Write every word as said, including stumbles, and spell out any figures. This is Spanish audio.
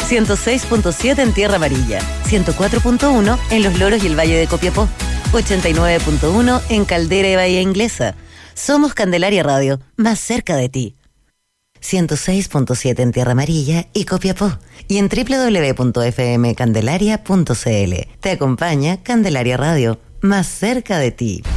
ciento seis punto siete en Tierra Amarilla, ciento cuatro punto uno en Los Loros y el Valle de Copiapó, ochenta y nueve punto uno en Caldera y Bahía Inglesa. Somos Candelaria Radio, más cerca de ti. ciento seis punto siete en Tierra Amarilla y Copiapó, y en doble u doble u doble u punto f m candelaria punto c l. Te acompaña Candelaria Radio, más cerca de ti.